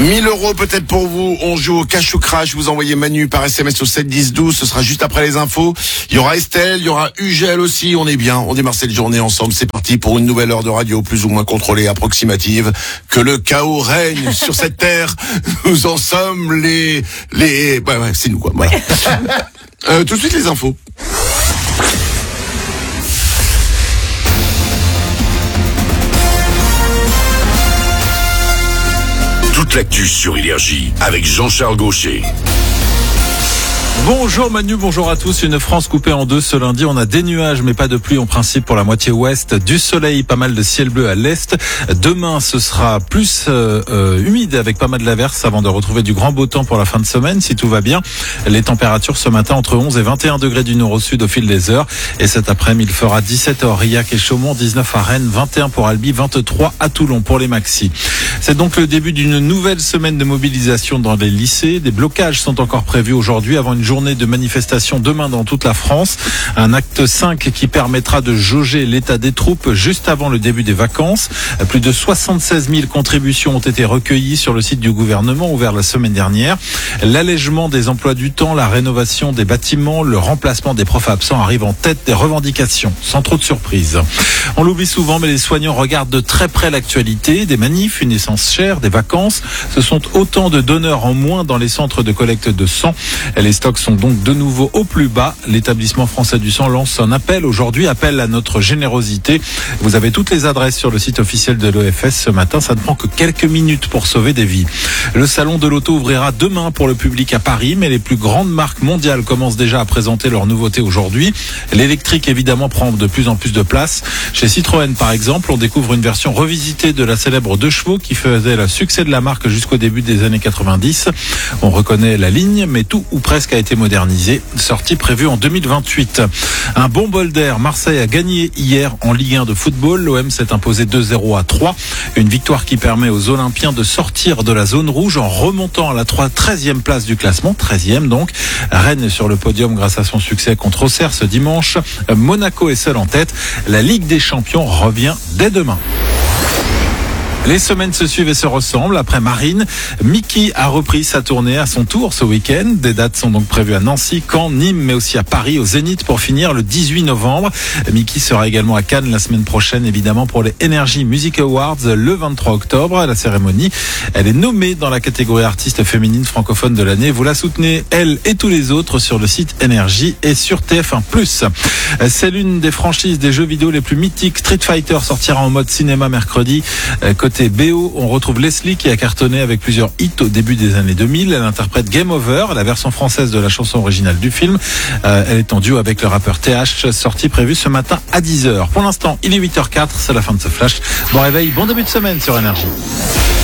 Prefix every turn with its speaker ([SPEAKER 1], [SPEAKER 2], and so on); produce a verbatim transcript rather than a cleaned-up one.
[SPEAKER 1] mille euros peut-être pour vous. On joue au cash ou crash. Vous envoyez Manu par S M S au sept dix douze. Ce sera juste après les infos. Il y aura Estelle, il y aura Ugel aussi. On est bien. On démarre cette journée ensemble. C'est parti pour une nouvelle heure de radio plus ou moins contrôlée, approximative. Que le chaos règne sur cette terre. Nous en sommes les... les... Ouais, ouais, c'est nous quoi. Voilà. euh, tout de suite les infos.
[SPEAKER 2] Toute l'actu sur Énergie avec Jean-Charles Gaucher.
[SPEAKER 3] Bonjour Manu, bonjour à tous. Une France coupée en deux ce lundi. On a des nuages mais pas de pluie en principe pour la moitié ouest. Du soleil, pas mal de ciel bleu à l'est. Demain, ce sera plus euh, euh, humide avec pas mal d'averses avant de retrouver du grand beau temps pour la fin de semaine si tout va bien. Les températures ce matin entre onze et vingt et un degrés du nord au sud au fil des heures. Et cet après-midi, il fera dix-sept à Aurillac et Chaumont, dix-neuf à Rennes, vingt et un pour Albi, vingt-trois à Toulon pour les maxis. C'est donc le début d'une nouvelle semaine de mobilisation dans les lycées. Des blocages sont encore prévus aujourd'hui avant une journée de manifestation demain dans toute la France. Un acte cinq qui permettra de jauger l'état des troupes juste avant le début des vacances. Plus de soixante-seize mille contributions ont été recueillies sur le site du gouvernement ouvert la semaine dernière. L'allègement des emplois du temps, la rénovation des bâtiments, le remplacement des profs absents arrivent en tête des revendications, sans trop de surprise. On l'oublie souvent, mais les soignants regardent de très près l'actualité. Des manifs, une essence chère, des vacances. Ce sont autant de donneurs en moins dans les centres de collecte de sang. Les stocks sont donc de nouveau au plus bas. L'établissement français du sang lance un appel aujourd'hui, appel à notre générosité. Vous avez toutes les adresses sur le site officiel de l'O F S ce matin. Ça ne prend que quelques minutes pour sauver des vies. Le salon de l'auto ouvrira demain pour le public à Paris, mais les plus grandes marques mondiales commencent déjà à présenter leurs nouveautés aujourd'hui. L'électrique évidemment prend de plus en plus de place. Chez Citroën par exemple, on découvre une version revisitée de la célèbre deux chevaux qui faisait le succès de la marque jusqu'au début des années quatre-vingt-dix. On reconnaît la ligne, mais tout ou presque a été modernisé. Sortie prévue en deux mille vingt-huit. Un bon bol d'air. Marseille a gagné hier en Ligue un de football. L'O M s'est imposé deux zéro à trois. Une victoire qui permet aux Olympiens de sortir de la zone rouge en remontant à la treizième place du classement. treizième donc. Rennes est sur le podium grâce à son succès contre Auxerre ce dimanche. Monaco est seul en tête. La Ligue des Champions revient dès demain. Les semaines se suivent et se ressemblent. Après Marine, Mickey a repris sa tournée à son tour ce week-end. Des dates sont donc prévues à Nancy, Caen, Nîmes, mais aussi à Paris, au Zénith pour finir le dix-huit novembre. Mickey sera également à Cannes la semaine prochaine, évidemment, pour les Energy Music Awards le vingt-trois octobre. La cérémonie, elle est nommée dans la catégorie artiste féminine francophone de l'année. Vous la soutenez, elle et tous les autres, sur le site Energy et sur T F un plus. C'est l'une des franchises des jeux vidéo les plus mythiques. Street Fighter sortira en mode cinéma mercredi. Côté B O, on retrouve Leslie qui a cartonné avec plusieurs hits au début des années deux mille. Elle interprète Game Over, la version française de la chanson originale du film. Euh, elle est en duo avec le rappeur T H, sortie prévue ce matin à dix heures. Pour l'instant, il est huit heures zéro quatre, c'est la fin de ce flash. Bon réveil, bon début de semaine sur Énergie.